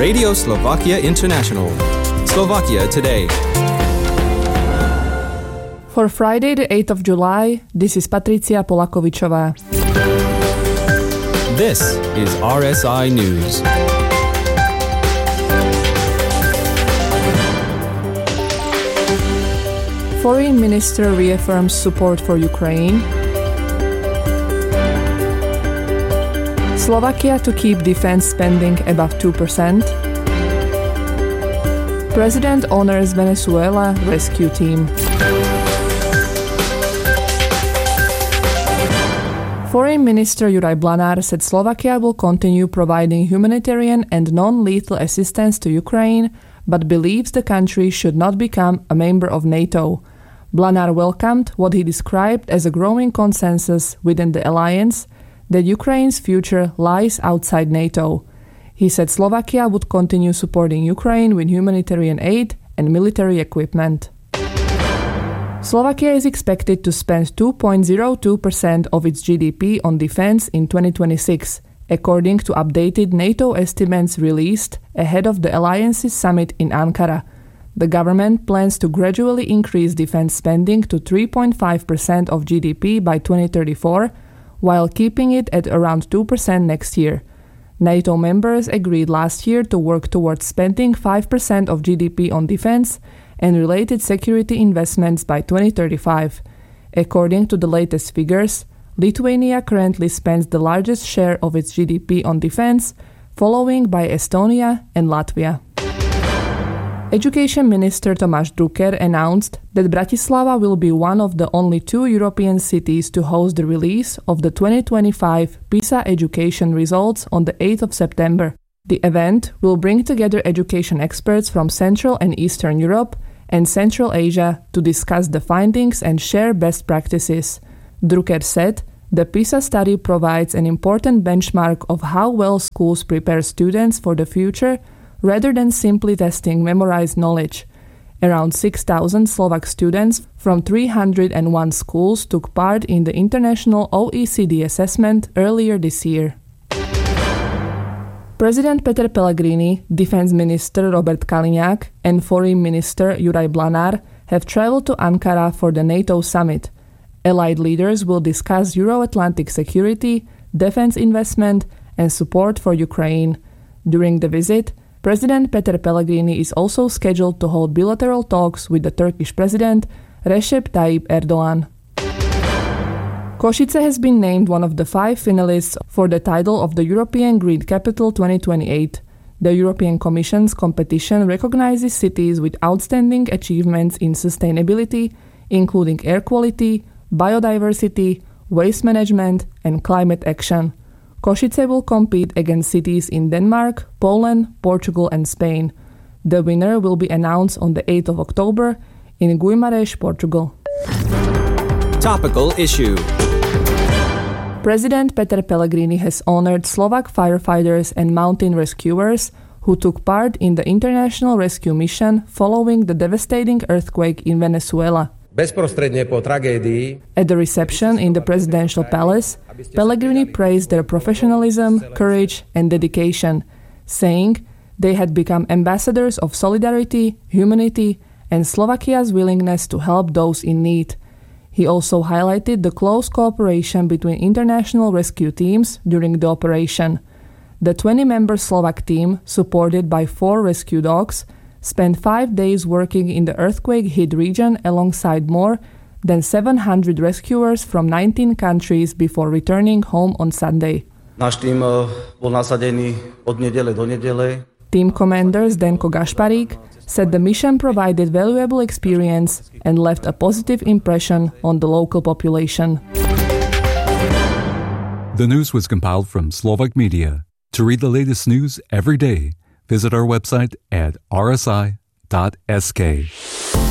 Radio Slovakia International. Slovakia Today. For Friday, the 8th of July, this is Patricia Polakovičová. This is RSI News. Foreign Minister reaffirms support for Ukraine. Slovakia to keep defense spending above 2%. President honors Venezuela rescue team. Foreign Minister Juraj Blanár said Slovakia will continue providing humanitarian and non-lethal assistance to Ukraine, but believes the country should not become a member of NATO. Blanár welcomed what he described as a growing consensus within the alliance that Ukraine's future lies outside NATO. He said Slovakia would continue supporting Ukraine with humanitarian aid and military equipment. Slovakia is expected to spend 2.02% of its GDP on defense in 2026, according to updated NATO estimates released ahead of the alliance's summit in Ankara. The government plans to gradually increase defense spending to 3.5% of GDP by 2034, while keeping it at around 2% next year. NATO members agreed last year to work towards spending 5% of GDP on defense and related security investments by 2035. According to the latest figures, Lithuania currently spends the largest share of its GDP on defense, following by Estonia and Latvia. Education Minister Tomáš Drucker announced that Bratislava will be one of the only two European cities to host the release of the 2025 PISA education results on the 8th of September. The event will bring together education experts from Central and Eastern Europe and Central Asia to discuss the findings and share best practices. Drucker said the PISA study provides an important benchmark of how well schools prepare students for the future rather than simply testing memorized knowledge. Around 6,000 Slovak students from 301 schools took part in the international OECD assessment earlier this year. President Peter Pellegrini, Defense Minister Robert Kaliňák, and Foreign Minister Juraj Blanár have traveled to Ankara for the NATO summit. Allied leaders will discuss Euro-Atlantic security, defense investment, and support for Ukraine. During the visit, President Peter Pellegrini is also scheduled to hold bilateral talks with the Turkish President Recep Tayyip Erdogan. Košice has been named one of the 5 finalists for the title of the European Green Capital 2028. The European Commission's competition recognizes cities with outstanding achievements in sustainability, including air quality, biodiversity, waste management, and climate action. Košice will compete against cities in Denmark, Poland, Portugal, and Spain. The winner will be announced on the 8th of October in Guimarães, Portugal. Topical issue. President Peter Pellegrini has honored Slovak firefighters and mountain rescuers who took part in the international rescue mission following the devastating earthquake in Venezuela. Bezprostredne po tragédii. At the reception in the presidential palace, Pellegrini praised their professionalism, courage, and dedication, saying they had become ambassadors of solidarity, humanity, and Slovakia's willingness to help those in need. He also highlighted the close cooperation between international rescue teams during the operation. The 20-member Slovak team, supported by 4 rescue dogs, spent 5 days working in the earthquake-hit region alongside more than 700 rescuers from 19 countries before returning home on Sunday. Náš tým bol nasadený od nedele do nedele. Team commander Zdenko Gašparík said the mission provided valuable experience and left a positive impression on the local population. The news was compiled from Slovak Media. To read the latest news every day, visit our website at rsi.sk.